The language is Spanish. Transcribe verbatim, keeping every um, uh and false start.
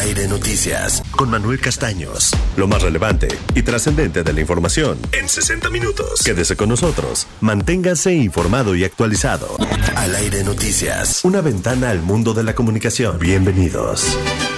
Aire Noticias con Manuel Castaños. Lo más relevante y trascendente de la información en sesenta minutos. Quédese con nosotros. Manténgase informado y actualizado. Al Aire Noticias, una ventana al mundo de la comunicación. Bienvenidos.